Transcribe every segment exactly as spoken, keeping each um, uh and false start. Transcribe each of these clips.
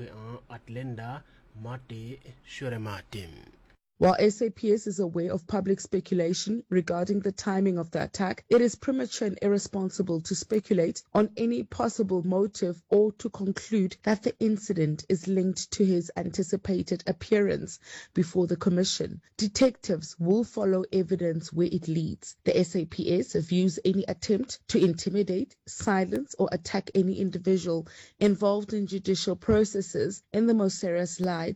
kwe an Atlanta Mate Shurematim. While S A P S is aware of public speculation regarding the timing of the attack, it is premature and irresponsible to speculate on any possible motive or to conclude that the incident is linked to his anticipated appearance before the Commission. Detectives will follow evidence where it leads. The S A P S views any attempt to intimidate, silence, or attack any individual involved in judicial processes in the most serious light.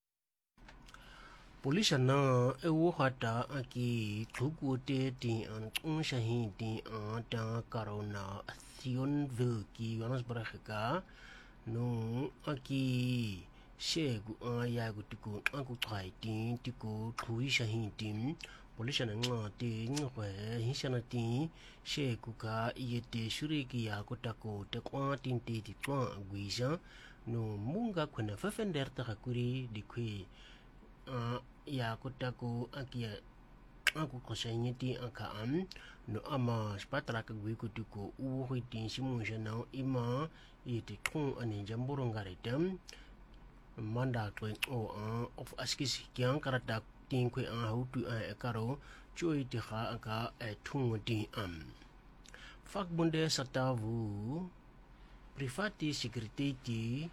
Police na ewo hata aki tukute ti an unshahi ti an ta karona Thionville ki Johannesburg no aki shegu an yagu tiku aku trai ti tiku tui shahi ti police na nga ti ngwe hishana ti shegu ka yete shuriki ya kotako te kwa tin ti ti kwa guisha no munga kuna fefender ta kuri dikwi Uh, ya kutaku akia aku kosanyiti aka am no ama spatra ka gwi kutuko u hiti simusha na ima yiti kun ani jamburo ngaritam manda to o of askis kyang karata tin kwe an hutu an ekaro choi ti kha aka etung ti am fak bunde satavu privati security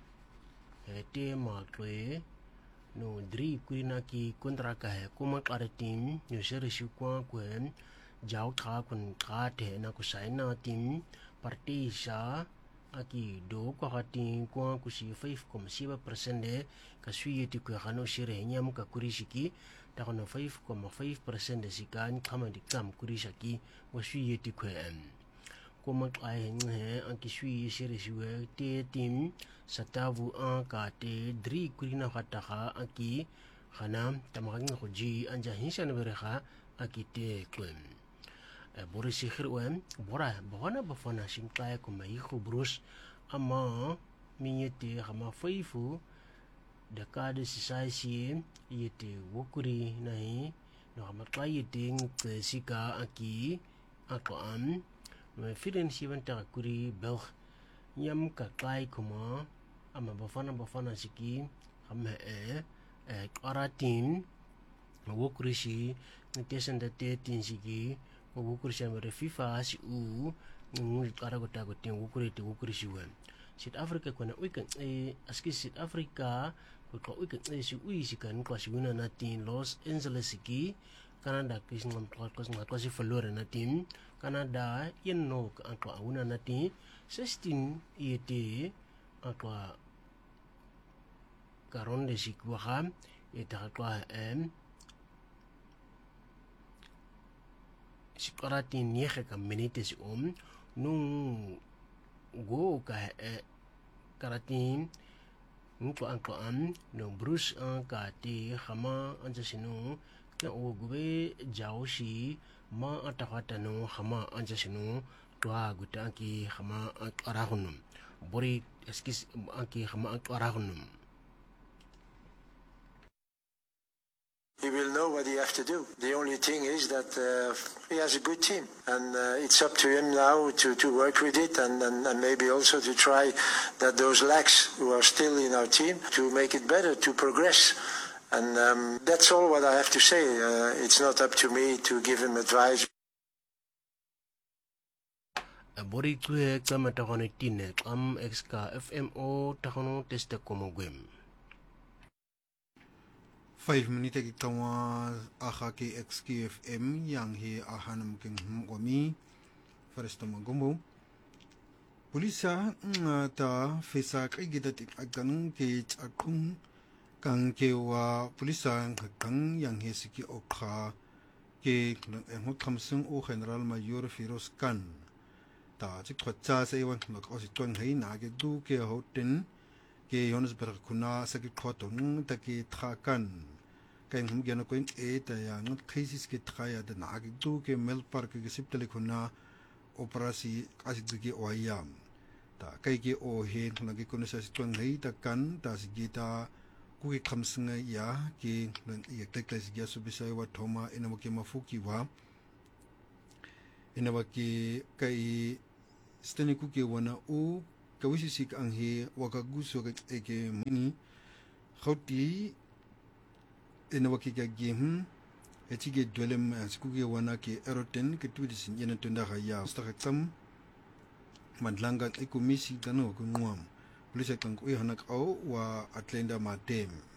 te makwe no dri kuina ki kontra ka he kuma qaratin yo sere shukwa kwen jaw tha kun qate na ku saina tin parti sha aki do ko hatin ko ku si five point seven percent de ka suyi ti ku hano shere nyam ka kurishiki ta kono five point five percent de sikan kama di kam kurishaki wa suyi ti ku em kuma qai he anki suyi shere shuwe te tin satavu an ka te dri kurina hataha aki khana tamagin khoji anja hinsan bereha aki te kwen bori sikhir wen bora bona bafana simkai ko mai khubrus ama minyete hama faifu da kade sisai yete wokuri nai no hama kayete ngte sika aki akam no firen siwanta kuri belg nyam ka kai kuma ama bafana bafana siki ham e e qaratin wokrishi nitesen da te tin siki wokrishi mere fifa si u ngi qara gota gotin wokri te wokrishi wen South Africa kona weekend e aski South Africa ko ko weekend e si ui sikan ko si wina na tin Los Angeles siki Canada kis ngam ko ko si verloren na tin Canada yen no ko una na tin sixteen yete akwa karon de sikwa eta akwa em sikaratin nihe ka minutes om nung go ka karatin nko anko am no bruce an ka ti khama anja sinu na o gube jawshi ma atakata no khama anja sinu twa guta ki khama arahunum bori eskis anki khama arahunum. He will know what he has to do. The only thing is that uh, he has a good team, and uh, it's up to him now to, to work with it, and, and, and maybe also to try that those lacks who are still in our team to make it better, to progress. And um, that's all what I have to say. Uh, it's not up to me to give him advice. Bori tue kama takone tine kam exka F M O takono teste como gwem. Five minutes ki tawa aha ki X K F M yang hi ahanam king ngomi faresto magumbo. Polisa ta fesa kigida tik agang ki akung kang kewa polisa kang yang hi siki okha ki ngok kamsung o General Major Firoz Khan. Ta chik khotcha se wan nok osi ton hei na ke du ke hoten ke Johannesburg kuna saki khotong ta ki thakan kain hum gena koin e ta ya ngot thesis ke thaya da na ke du ke mel park ke siptele kuna operasi asid ke oyam ta kai ke o he na ke kuna sa ton hei ta kan ta sigita ku ke khamsinga ya ke ye tekles ya subisai wa thoma ina mo ke mafuki wa ina waki kai steni ku ke wana u kawisisik ang hi wakaguso eke mini khauti ena wakika gem etige dolem askuge wana ke eroten ke tudi sin yena tunda ya stakam madlanga ekomisi tano kunwam polisi kang uy hanak au wa atlenda matem